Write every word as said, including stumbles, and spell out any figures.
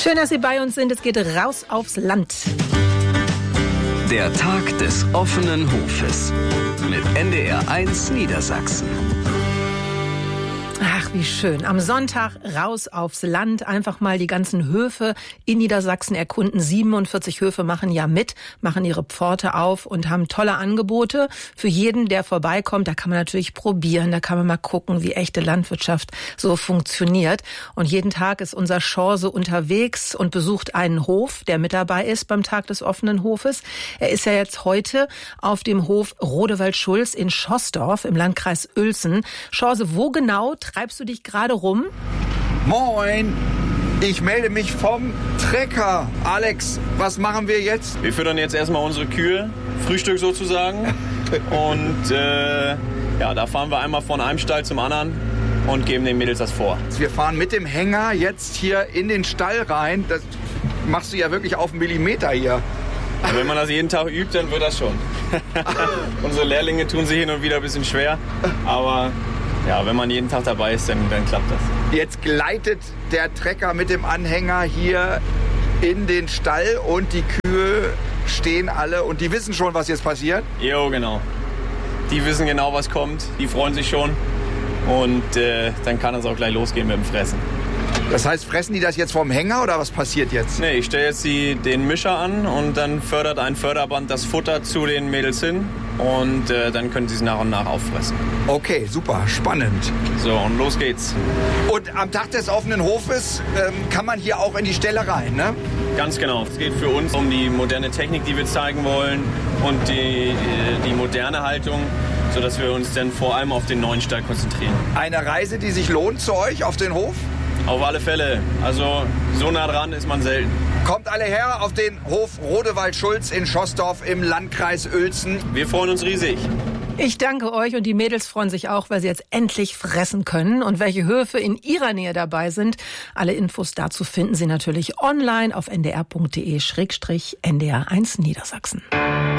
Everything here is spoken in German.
Schön, dass Sie bei uns sind. Es geht raus aufs Land. Der Tag des offenen Hofes mit N D R eins Niedersachsen. Ach, wie schön. Am Sonntag raus aufs Land, einfach mal die ganzen Höfe in Niedersachsen erkunden. siebenundvierzig Höfe machen ja mit, machen ihre Pforte auf und haben tolle Angebote für jeden, der vorbeikommt. Da kann man natürlich probieren, da kann man mal gucken, wie echte Landwirtschaft so funktioniert. Und jeden Tag ist unser Chance unterwegs und besucht einen Hof, der mit dabei ist beim Tag des offenen Hofes. Er ist ja jetzt heute auf dem Hof Rodewald-Schulz in Schoßdorf im Landkreis Uelzen. Chance, wo genau treibst du dich gerade rum? Moin, ich melde mich vom Trecker. Alex, was machen wir jetzt? Wir füttern jetzt erstmal unsere Kühe, Frühstück sozusagen. Und äh, ja, da fahren wir einmal von einem Stall zum anderen und geben den Mädels das vor. Wir fahren mit dem Hänger jetzt hier in den Stall rein. Das machst du ja wirklich auf einen Millimeter hier. Und wenn man das jeden Tag übt, dann wird das schon. Unsere Lehrlinge tun sich hin und wieder ein bisschen schwer, aber ja, wenn man jeden Tag dabei ist, dann, dann klappt das. Jetzt gleitet der Trecker mit dem Anhänger hier in den Stall und die Kühe stehen alle und die wissen schon, was jetzt passiert? Jo, genau. Die wissen genau, was kommt. Die freuen sich schon und äh, dann kann es auch gleich losgehen mit dem Fressen. Das heißt, fressen die das jetzt vom Hänger oder was passiert jetzt? Nee, ich stelle jetzt die, den Mischer an und dann fördert ein Förderband das Futter zu den Mädels hin und äh, dann können sie es nach und nach auffressen. Okay, super, spannend. So, und los geht's. Und am Tag des offenen Hofes ähm, kann man hier auch in die Ställe rein, ne? Ganz genau. Es geht für uns um die moderne Technik, die wir zeigen wollen und die, die moderne Haltung, sodass wir uns dann vor allem auf den neuen Stall konzentrieren. Eine Reise, die sich lohnt zu euch auf den Hof? Auf alle Fälle. Also so nah dran ist man selten. Kommt alle her auf den Hof Rodewald-Schulz in Schoßdorf im Landkreis Uelzen. Wir freuen uns riesig. Ich danke euch und die Mädels freuen sich auch, weil sie jetzt endlich fressen können. Und welche Höfe in ihrer Nähe dabei sind, alle Infos dazu finden Sie natürlich online auf n d r punkt d e slash n d r eins Niedersachsen.